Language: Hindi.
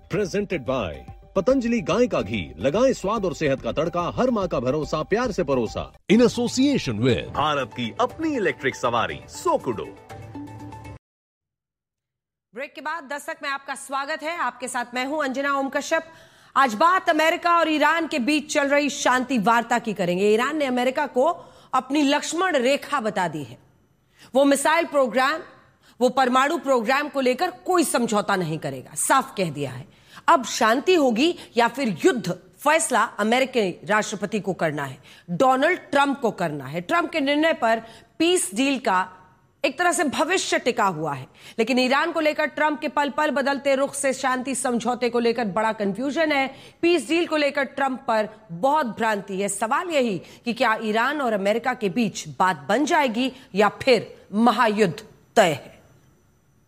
प्रेजेंटेड बाय पतंजलि गाय का घी, लगाएं स्वाद और सेहत का तड़का, हर माँ का भरोसा, प्यार से परोसा। इन एसोसिएशन विद भारत की अपनी इलेक्ट्रिक सवारी सोकुडो। ब्रेक के बाद दस्तक में आपका स्वागत है। आपके साथ मैं हूं अंजना ओम कश्यप। आज बात अमेरिका और ईरान के बीच चल रही शांति वार्ता की करेंगे। ईरान ने अमेरिका को अपनी लक्ष्मण रेखा बता दी है। वो मिसाइल प्रोग्राम, वो परमाणु प्रोग्राम को लेकर कोई समझौता नहीं करेगा, साफ कह दिया है। अब शांति होगी या फिर युद्ध, फैसला अमेरिकी राष्ट्रपति को करना है, डोनाल्ड ट्रंप को करना है। ट्रंप के निर्णय पर पीस डील का एक तरह से भविष्य टिका हुआ है, लेकिन ईरान को लेकर ट्रंप के पल पल बदलते रुख से शांति समझौते को लेकर बड़ा कंफ्यूजन है। पीस डील को लेकर ट्रंप पर बहुत भ्रांति है। सवाल यही कि क्या ईरान और अमेरिका के बीच बात बन जाएगी या फिर महायुद्ध तय है।